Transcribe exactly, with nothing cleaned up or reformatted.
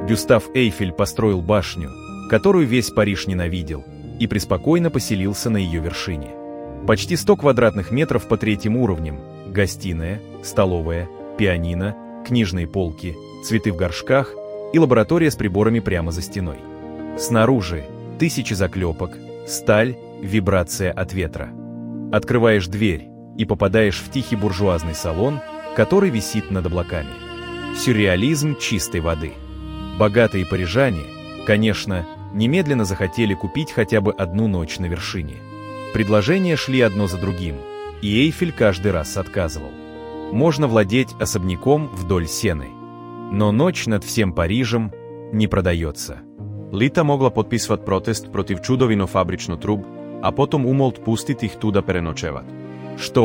Гюстав Эйфель построил башню, которую весь Париж ненавидел, и преспокойно поселился на ее вершине. Почти сто квадратных метров по третьим уровням, гостиная, столовая, пианино, книжные полки, цветы в горшках и лаборатория с приборами прямо за стеной. Снаружи тысячи заклепок, сталь, вибрация от ветра. Открываешь дверь и попадаешь в тихий буржуазный салон, который висит над облаками. Сюрреализм чистой воды. Богатые парижане, конечно, немедленно захотели купить хотя бы одну ночь на вершине. Предложения шли одно за другим, и Эйфель каждый раз отказывал. Можно владеть особняком вдоль Сены, но ночь над всем Парижем не продается. Lita mogla potpisovať protest protiv čudovino fabrično trub a potom umolt pustit ih tu da prenočevat. Что